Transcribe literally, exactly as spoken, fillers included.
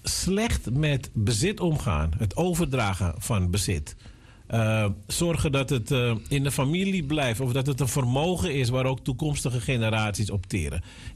slecht met bezit omgaan, het overdragen van bezit. Uh, zorgen dat het uh, in de familie blijft of dat het een vermogen is waar ook toekomstige generaties op teren.